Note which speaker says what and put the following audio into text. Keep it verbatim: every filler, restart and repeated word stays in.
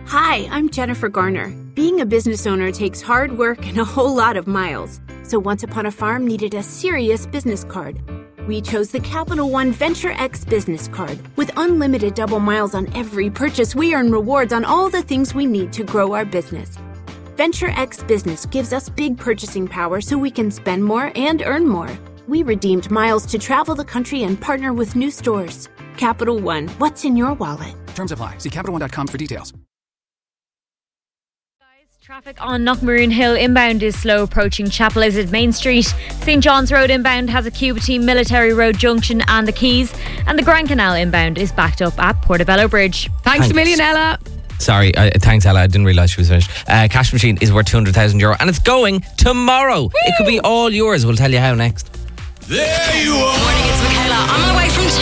Speaker 1: Hi, I'm Jennifer Garner. Being a business owner takes hard work and a whole lot of miles. So Once Upon a Farm needed a serious business card. We chose the Capital One Venture X business card. With unlimited double miles on every purchase, we earn rewards on all the things we need to grow our business. Venture X Business gives us big purchasing power so we can spend more and earn more. We redeemed miles to travel the country and partner with new stores. Capital One, what's in your wallet?
Speaker 2: Terms apply. See capital one dot com for details.
Speaker 3: Traffic on Knockmaroon Hill inbound is slow approaching Chapel Islay Main Street. Saint John's Road inbound has a queue between Military Road Junction and the Quays. And the Grand Canal inbound is backed up at Portobello Bridge.
Speaker 4: Thanks, Thanks. a million, Ella.
Speaker 5: Sorry, uh, thanks Ella, I didn't realise she was finished. Uh, cash machine is worth two hundred thousand euro and it's going tomorrow. Woo! It could be all yours. We'll tell you how next.
Speaker 6: There you are. Morning, it's Michaela on my way from